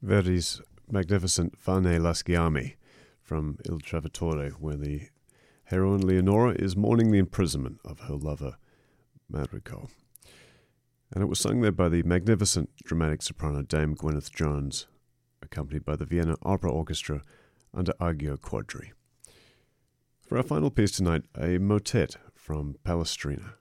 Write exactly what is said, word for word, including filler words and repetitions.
Verdi's magnificent Fane Lasciami from Il Trovatore, where the heroine Leonora is mourning the imprisonment of her lover Manrico. And it was sung there by the magnificent dramatic soprano Dame Gwyneth Jones, accompanied by the Vienna Opera Orchestra under Agio Quadri. For our final piece tonight, a motet from Palestrina.